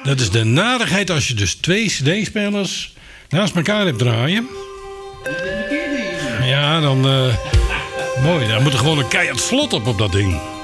Dat is de narigheid als je dus 2 cd-spelers naast elkaar hebt draaien. Ja, dan... mooi, dan moet er gewoon een keihard vlot op dat ding.